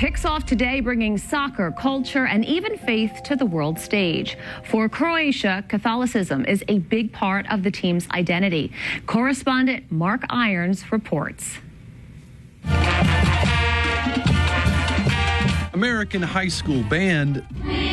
kicks off today, bringing soccer, culture, and even faith to the world stage. For Croatia, Catholicism is a big part of the team's identity. Correspondent Mark Irons reports. American high school band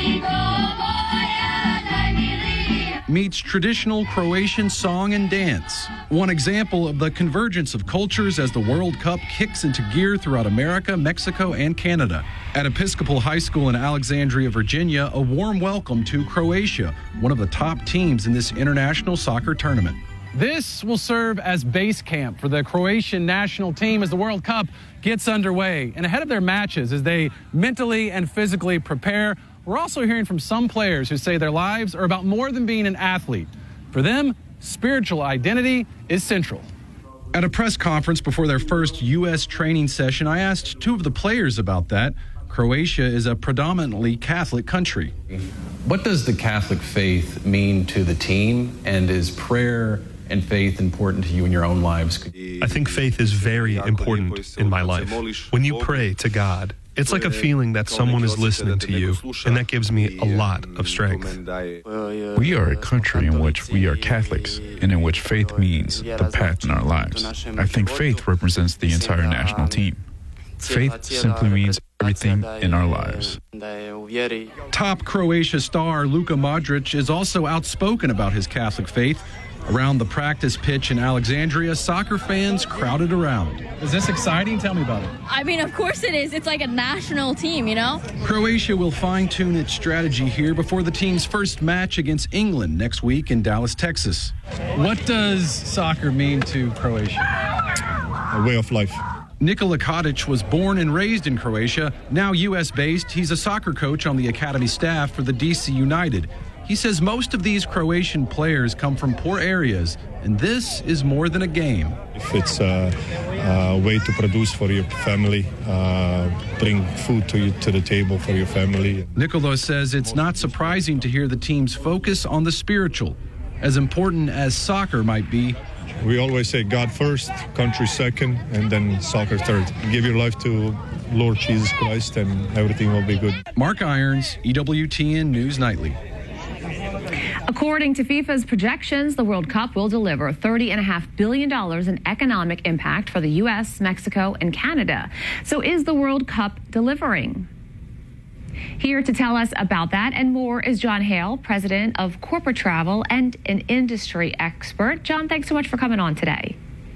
meets traditional Croatian song and dance. One example of the convergence of cultures as the World Cup kicks into gear throughout America, Mexico, and Canada. At Episcopal High School in Alexandria, Virginia, a warm welcome to Croatia, one of the top teams in this international soccer tournament. This will serve as base camp for the Croatian national team as the World Cup gets underway. And ahead of their matches, as they mentally and physically prepare, we're also hearing from some players who say their lives are about more than being an athlete. For them, spiritual identity is central. At a press conference before their first U.S. training session, I asked two of the players about that. Croatia is a predominantly Catholic country. What does the Catholic faith mean to the team, and is prayer and faith important to you in your own lives? I think faith is very important in my life. When you pray to God, it's like a feeling that someone is listening to you, and that gives me a lot of strength. We are a country in which we are Catholics, and in which faith means the path in our lives. I think faith represents the entire national team. Faith simply means everything in our lives. Top Croatia star Luka Modric is also outspoken about his Catholic faith. Around the practice pitch in Alexandria, soccer fans crowded around. Is this exciting? Tell me about it. I mean, of course it is. It's like a national team, you know? Croatia will fine-tune its strategy here before the team's first match against England next week in Dallas, Texas. What does soccer mean to Croatia? A way of life. Nikola Kadic was born and raised in Croatia. Now U.S.-based, he's a soccer coach on the academy staff for the DC United. He says most of these Croatian players come from poor areas, and this is more than a game. If it's a way to produce for your family, bring food to the table for your family. Nikola says it's not surprising to hear the team's focus on the spiritual. As important as soccer might be, we always say God first, country second, and then soccer third. Give your life to Lord Jesus Christ, and everything will be good. Mark Irons, EWTN News Nightly. According to FIFA's projections, the World Cup will deliver $30.5 billion in economic impact for the U.S., Mexico, and Canada. So is the World Cup delivering? Here to tell us about that and more is John Hale, president of corporate travel and an industry expert. John, thanks so much for coming on today.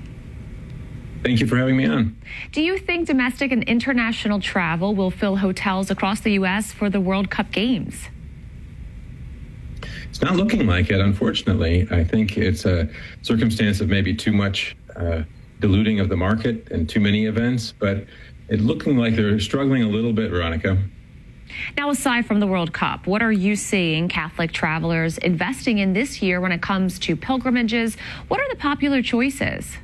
Thank you for having me on. Do you think domestic and international travel will fill hotels across the U.S. for the World Cup games? It's not looking like it, unfortunately. I think it's a circumstance of maybe too much diluting of the market and too many events, but it's looking like they're struggling a little bit, Veronica. Now, aside from the World Cup, what are you seeing Catholic travelers investing in this year when it comes to pilgrimages? What are the popular choices?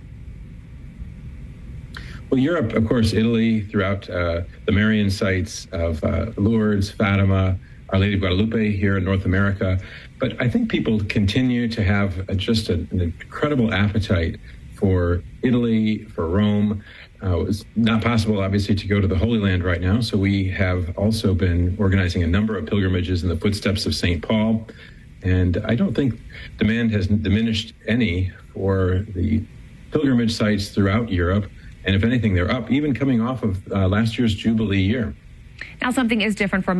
Well, Europe, of course, Italy, throughout the Marian sites of Lourdes, Fatima, Our Lady of Guadalupe here in North America. But I think people continue to have just an incredible appetite for Italy, for Rome. It's not possible, obviously, to go to the Holy Land right now. So we have also been organizing a number of pilgrimages in the footsteps of St. Paul. And I don't think demand has diminished any for the pilgrimage sites throughout Europe. And if anything, they're up, even coming off of last year's Jubilee year. Now, something is different for